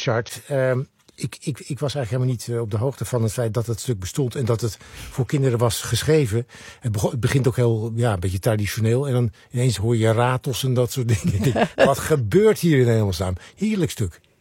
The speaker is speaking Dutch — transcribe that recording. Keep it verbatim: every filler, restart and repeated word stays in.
Richard. Uh, ik, ik, ik was eigenlijk helemaal niet uh, op de hoogte van het feit dat het stuk bestond en dat het voor kinderen was geschreven. Het, begon, het begint ook heel, ja, een beetje traditioneel. En dan ineens hoor je ratels en dat soort dingen. Wat gebeurt hier in hemelsnaam? Heerlijk stuk.